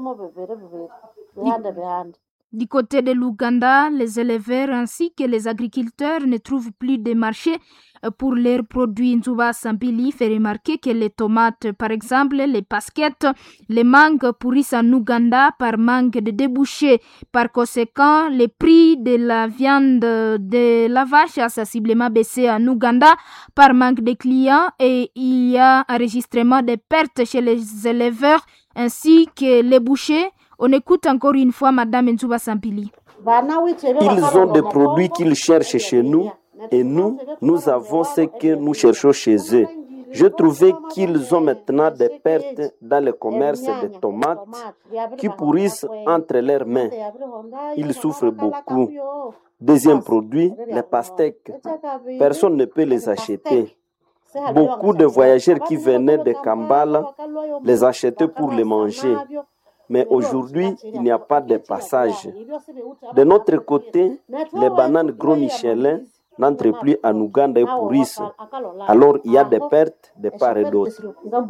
Du côté de l'Ouganda, les éleveurs ainsi que les agriculteurs ne trouvent plus de marché pour leurs produits. Nzuba Sampili fait remarquer que les tomates, par exemple, les pasquettes, les mangues pourrissent en Ouganda par manque de débouchés. Par conséquent, les prix de la viande de la vache a sensiblement baissé en Ouganda par manque de clients et il y a enregistrement de pertes chez les éleveurs ainsi que les bouchers. On écoute encore une fois Madame Nzuba Sampili. Ils ont des produits qu'ils cherchent chez nous et nous avons ce que nous cherchons chez eux. Je trouvais qu'ils ont maintenant des pertes dans le commerce des tomates qui pourrissent entre leurs mains. Ils souffrent beaucoup. Deuxième produit, les pastèques. Personne ne peut les acheter. Beaucoup de voyageurs qui venaient de Kampala les achetaient pour les manger. Mais aujourd'hui, il n'y a pas de passage. De notre côté, les bananes Gros Michelin n'entrent plus en Ouganda et pourrissent. Alors, il y a des pertes de part et d'autre.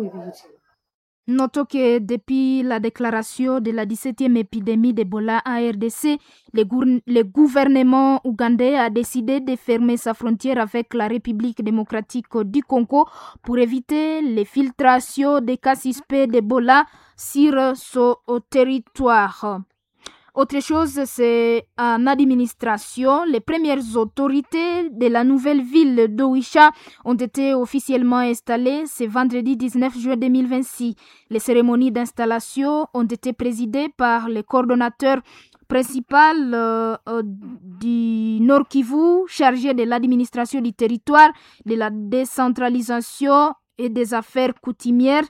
Notons que depuis la déclaration de la 17e épidémie d'Ebola en RDC, le gouvernement ougandais a décidé de fermer sa frontière avec la République démocratique du Congo pour éviter les filtrations des cas suspects d'Ebola sur son territoire. Autre chose, c'est en administration. Les premières autorités de la nouvelle ville d'Oicha ont été officiellement installées ce vendredi 19 juin 2026. Les cérémonies d'installation ont été présidées par le coordonnateur principal du Nord Kivu, chargé de l'administration du territoire, de la décentralisation et des affaires coutumières.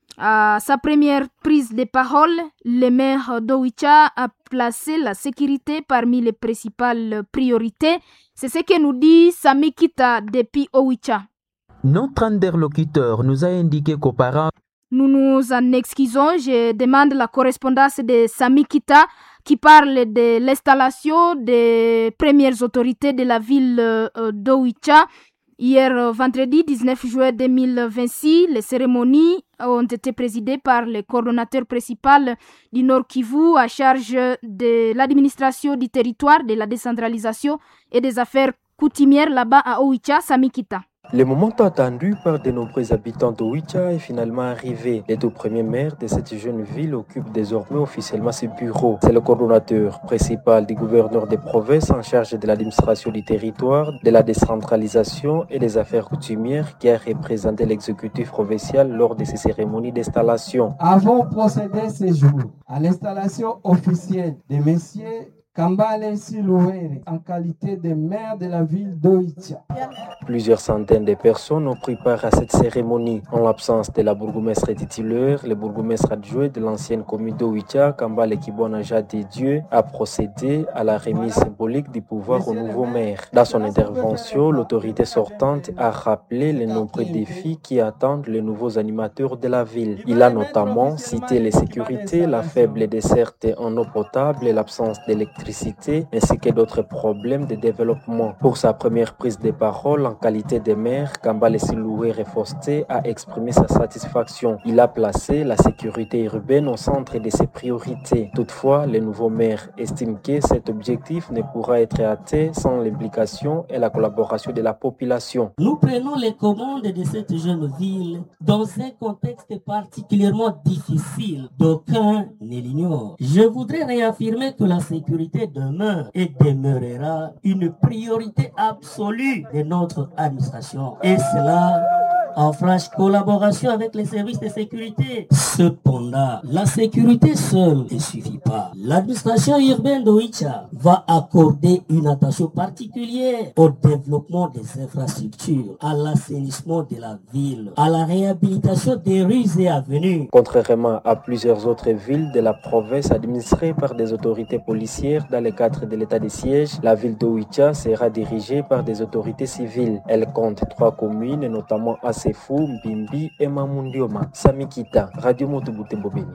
À sa première prise de parole, le maire d'Oicha a placé la sécurité parmi les principales priorités. C'est ce que nous dit Sami Kita depuis Oicha. Notre interlocuteur nous a indiqué qu'auparavant... Nous nous en excusons. Je demande la correspondance de Sami Kita qui parle de l'installation des premières autorités de la ville d'Oicha. Hier, vendredi 19 juin 2026, les cérémonies ont été présidées par le coordonnateur principal du Nord Kivu à charge de l'administration du territoire, de la décentralisation et des affaires coutumières là-bas à Oicha, Sami Kita. Le moment attendu par de nombreux habitants d'Oicha est finalement arrivé. Les deux premiers maires de cette jeune ville occupent désormais officiellement ce bureau. C'est le coordonnateur principal du gouverneur des provinces en charge de l'administration du territoire, de la décentralisation et des affaires coutumières qui a représenté l'exécutif provincial lors de ces cérémonies d'installation. Avons procédé ce jour à l'installation officielle de messieurs Kambale Silouere en qualité de maire de la ville d'Oicha. Plusieurs centaines de personnes ont pris part à cette cérémonie. En l'absence de la bourgmestre titulaire, le bourgmestre adjoint de l'ancienne commune d'Oicha, Kambale Kibwana Jade Dieu, a procédé à la remise symbolique du pouvoir au nouveau maire. Dans son intervention, l'autorité sortante a rappelé les nombreux défis qui attendent les nouveaux animateurs de la ville. Il a notamment cité les sécurités, la faible desserte en eau potable et l'absence d'électricité, ainsi que d'autres problèmes de développement. Pour sa première prise de parole en qualité de maire, Kambale Silouere Fosté a exprimé sa satisfaction. Il a placé la sécurité urbaine au centre de ses priorités. Toutefois, le nouveau maire estime que cet objectif ne pourra être atteint sans l'implication et la collaboration de la population. Nous prenons les commandes de cette jeune ville dans un contexte particulièrement difficile. D'aucuns ne l'ignorent. Je voudrais réaffirmer que la sécurité demeure et demeurera une priorité absolue de notre administration. Et cela en franche collaboration avec les services de sécurité. Cependant, la sécurité seule ne suffit pas. L'administration urbaine d'Oicha va accorder une attention particulière au développement des infrastructures, à l'assainissement de la ville, à la réhabilitation des rues et avenues. Contrairement à plusieurs autres villes de la province administrées par des autorités policières dans le cadre de l'état de siège, la ville d'Oicha sera dirigée par des autorités civiles. Elle compte 3 communes, notamment Asefou, Mbimbi et Mamundioma. Sami Kita, Radio Moto-Butembo Beni.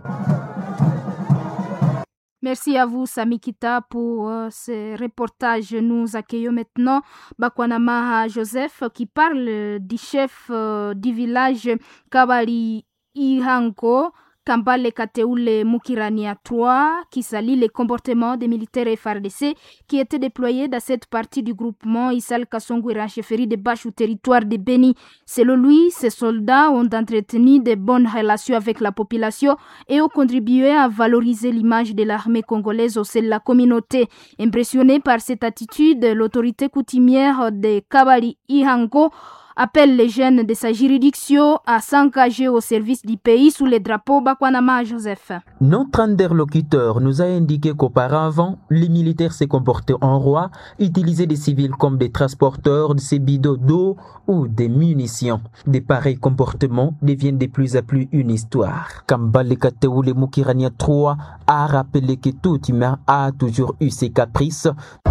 Merci à vous, Sami Kita, pour ce reportage. Nous accueillons maintenant Bakwanamaha Joseph qui parle du chef du village Kabali Ihanko Kambale Kateoule Mukirania 3 qui salit les comportements des militaires FARDC qui étaient déployés dans cette partie du groupement Issal Kassongwera, chefferie de Bâche au territoire de Beni. Selon lui, ces soldats ont entretenu de bonnes relations avec la population et ont contribué à valoriser l'image de l'armée congolaise au sein de la communauté. Impressionné par cette attitude, l'autorité coutumière de Kabali Ihango appelle les jeunes de sa juridiction à s'engager au service du pays sous les drapeaux Bakwanama Joseph. Notre interlocuteur nous a indiqué qu'auparavant, les militaires se comportaient en roi, utilisaient des civils comme des transporteurs de ces bidons d'eau ou des munitions. Des pareils comportements deviennent de plus en plus une histoire. Kambale Kateoule Mukirania 3 a rappelé que tout humain a toujours eu ses caprices.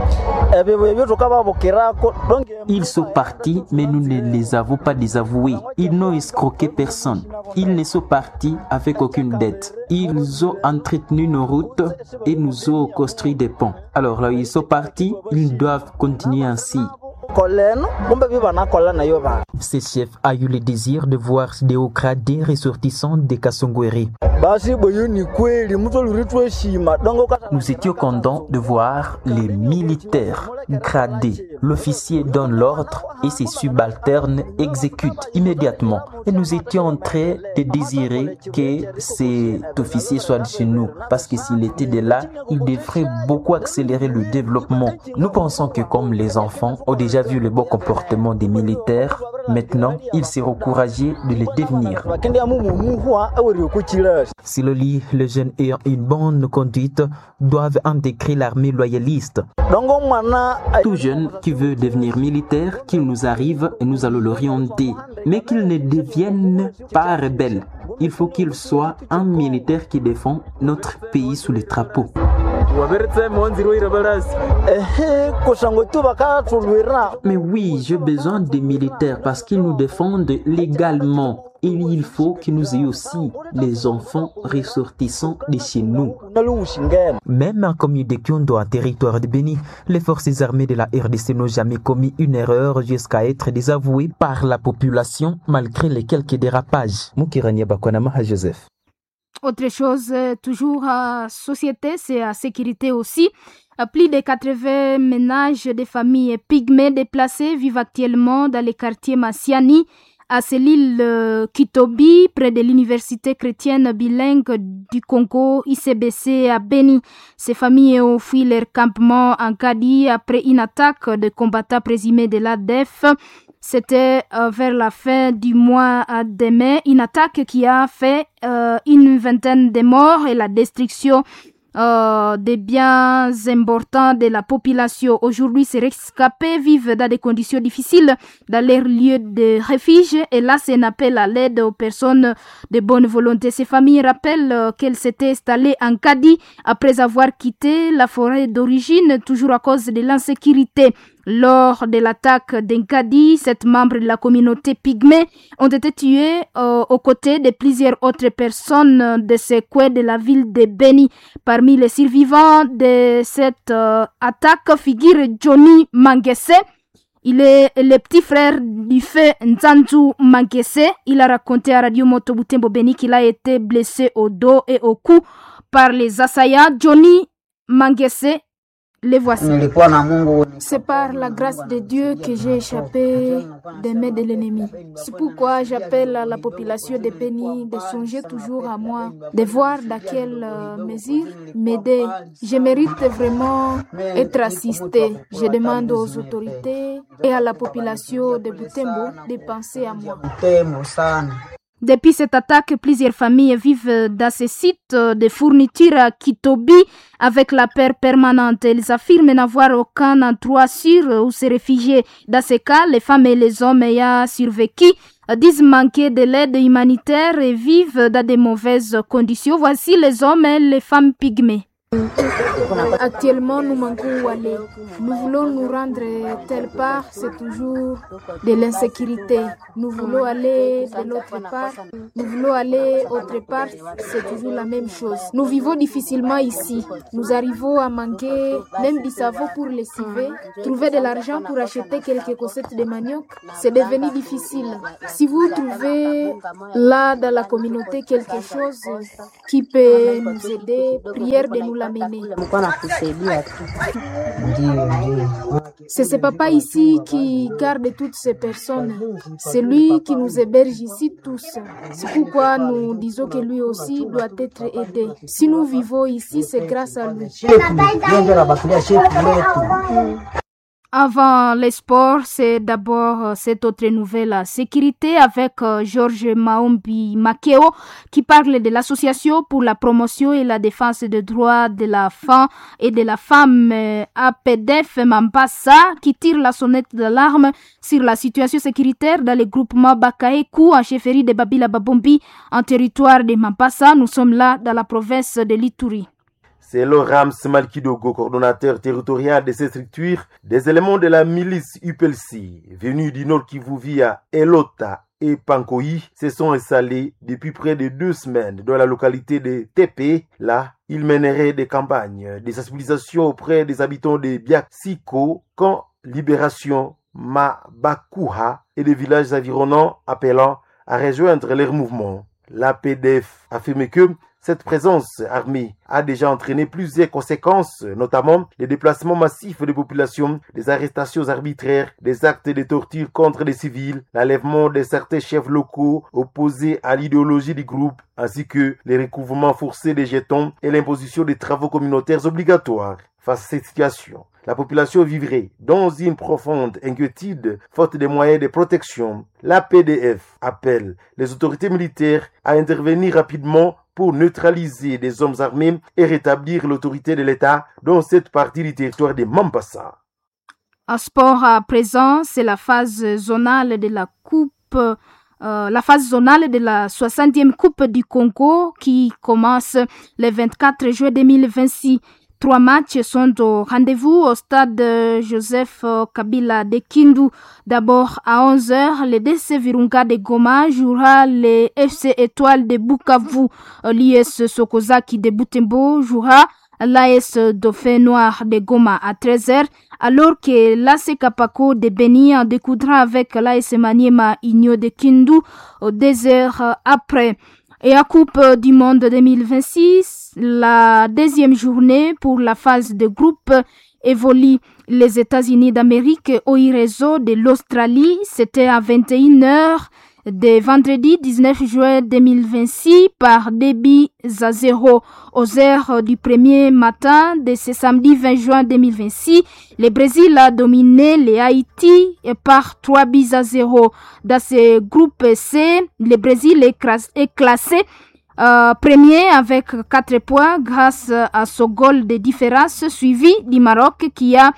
Ils sont partis, mais nous ne les avons pas désavoués. Ils n'ont escroqué personne. Ils ne sont partis avec aucune dette. Ils ont entretenu nos routes et nous ont construit des ponts. Alors là, ils sont partis, ils doivent continuer ainsi. Ce chef a eu le désir de voir des hauts gradés ressortissants des Kassongweri. Nous étions contents de voir les militaires gradés. L'officier donne l'ordre et ses subalternes exécutent immédiatement. Et nous étions en train de désirer que cet officier soit chez nous. Parce que s'il était de là, il devrait beaucoup accélérer le développement. Nous pensons que comme les enfants ont déjà vu le bon comportement des militaires, maintenant, ils seront courageux de le devenir. Si les jeunes ayant une bonne conduite doivent intégrer l'armée loyaliste. Tout jeune qui veut devenir militaire, qu'il nous arrive et nous allons l'orienter. Mais qu'il ne devienne pas rebelle. Il faut qu'il soit un militaire qui défend notre pays sous les drapeaux. Mais oui, j'ai besoin des militaires parce qu'ils nous défendent légalement. Et il faut que nous ayons aussi les enfants ressortissants de chez nous. Même en commune de Kyondo, en territoire de Beni, les forces armées de la RDC n'ont jamais commis une erreur jusqu'à être désavouées par la population malgré les quelques dérapages. Mukirania Bakwanama Joseph. Autre chose, toujours à société, c'est à sécurité aussi. Plus de 80 ménages de familles pygmées déplacées vivent actuellement dans les quartiers Massiani, à l'île Kitobi, près de l'université chrétienne bilingue du Congo, ICBC à Beni. Ces familles ont fui leur campement en Kadi après une attaque de combattants présumés de l'ADF. C'était vers la fin du mois de mai, une attaque qui a fait une vingtaine de morts et la destruction des biens importants de la population. Aujourd'hui, ces rescapés vivent dans des conditions difficiles dans leur lieu de refuge et là, c'est un appel à l'aide aux personnes de bonne volonté. Ces familles rappellent qu'elles s'étaient installées en Kadi après avoir quitté la forêt d'origine, toujours à cause de l'insécurité. Lors de l'attaque d'Enkadi, 7 membres de la communauté pygmée ont été tués aux côtés de plusieurs autres personnes de ce coin de la ville de Beni. Parmi les survivants de cette attaque figure Johnny Mangese. Il est le petit frère du fait Nzanzu Mangese. Il a raconté à Radio Moto Butembo Beni qu'il a été blessé au dos et au cou par les assaillants. Johnny Mangese, les voici. C'est par la grâce de Dieu que j'ai échappé des mains de l'ennemi. C'est pourquoi j'appelle à la population de Beni de songer toujours à moi, de voir dans quelle mesure m'aider. Je mérite vraiment être assisté. Je demande aux autorités et à la population de Butembo de penser à moi. Depuis cette attaque, plusieurs familles vivent dans ces sites de fourniture à Kitobi avec la peur permanente. Ils affirment n'avoir aucun endroit sûr où se réfugier. Dans ces cas, les femmes et les hommes ayant survécu disent manquer de l'aide humanitaire et vivent dans de mauvaises conditions. Voici les hommes et les femmes pygmées. Actuellement, nous manquons où aller. Nous voulons nous rendre telle part, c'est toujours de l'insécurité. Nous voulons aller de l'autre part, nous voulons aller autre part, c'est toujours la même chose. Nous vivons difficilement ici. Nous arrivons à manquer même du savon pour lessiver. Trouver de l'argent pour acheter quelques cossettes de manioc, c'est devenu difficile. Si vous trouvez là dans la communauté quelque chose qui peut nous aider, prière de nous l'amener. C'est ce papa ici qui garde toutes ces personnes. C'est lui qui nous héberge ici tous. C'est pourquoi nous disons que lui aussi doit être aidé. Si nous vivons ici, c'est grâce à lui. Avant les sports, c'est d'abord cette autre nouvelle sécurité avec Georges Maombi Makeo qui parle de l'association pour la promotion et la défense des droits de la femme et de la femme APDF Mambasa qui tire la sonnette d'alarme sur la situation sécuritaire dans le groupement Bakaekou en chefferie de Babila Babombi en territoire de Mambasa. Nous sommes là dans la province de l'Ituri. C'est Rams Malkidogo, coordonnateur territorial de ces structures, des éléments de la milice UPLC, venus du Nord Kivu via Elota et Pankoï, se sont installés depuis près de 2 semaines dans la localité de Tepe. Là, ils mèneraient des campagnes de sensibilisation auprès des habitants de Biaksiko, Camp Libération, Mabakuha et des villages environnants appelant à rejoindre leur mouvement. La PDF affirme que cette présence armée a déjà entraîné plusieurs conséquences, notamment les déplacements massifs de populations, des arrestations arbitraires, des actes de torture contre les civils, l'enlèvement de certains chefs locaux opposés à l'idéologie du groupe, ainsi que les recouvrements forcés des jetons et l'imposition des travaux communautaires obligatoires. Face à cette situation, la population vivrait dans une profonde inquiétude faute de moyens de protection. La PDF appelle les autorités militaires à intervenir rapidement pour neutraliser des hommes armés et rétablir l'autorité de l'État dans cette partie du territoire de Mambasa. En sport à présent, c'est la phase zonale de la coupe. La phase zonale de la 60e Coupe du Congo qui commence le 24 juin 2026. 3 matchs sont au rendez-vous au stade Joseph Kabila de Kindu. D'abord à 11h, le DC Virunga de Goma jouera les FC Étoiles de Bukavu. L'IS Sokozaki de Butembo jouera l'AS Dauphin Noir de Goma à 13h, alors que l'AS Kapako de Beni en découdra avec l'AS Maniema Igno de Kindu 2 heures après. Et à Coupe du Monde 2026, la 2e journée pour la phase de groupe évolue les États-Unis d'Amérique au réseau de l'Australie. C'était à 21h de vendredi 19 juin 2026 par 2 buts à 0 aux heures du premier matin de ce samedi 20 juin 2026. Le Brésil a dominé les Haïti par 3 buts à 0. Dans ce groupe C, le Brésil est classé premier avec 4 points grâce à ce goal de différence suivi du Maroc qui a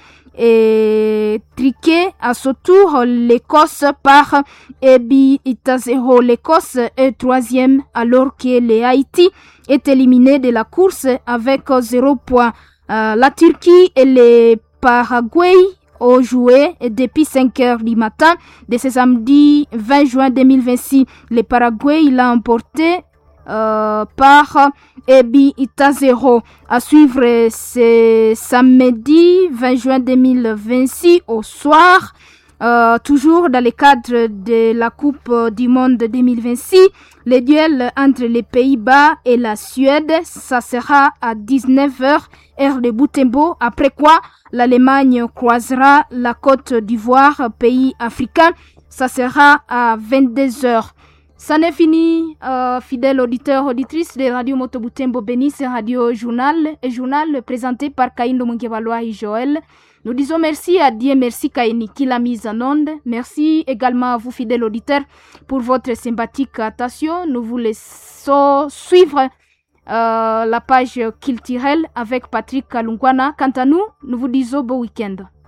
triqué à ce tour l'Écosse par Ebi Itazero. L'Écosse est 3e alors que le Haïti est éliminé de la course avec 0 points. La Turquie et le Paraguay ont joué depuis 5 heures du matin de ce samedi 20 juin 2026. Le Paraguay l'a emporté par Ebi Itazero. À suivre ce samedi 20 juin 2026 au soir, toujours dans le cadre de la Coupe du Monde 2026, le duel entre les Pays-Bas et la Suède, ça sera à 19h heure de Butembo, après quoi l'Allemagne croisera la Côte d'Ivoire, pays africain, ça sera à 22h. Ça n'est fini, fidèles auditeurs, auditrices de Radio Moto Butembo Beni, c'est Radio Journal, et journal présenté par Kaindo Munkebaloa et Joël. Nous disons merci à Dieu, merci Kaini qui l'a mise en onde. Merci également à vous, fidèles auditeurs, pour votre sympathique attention. Nous vous laissons suivre la page culturelle avec Patrick Kalungwana. Quant à nous, nous vous disons bon week-end.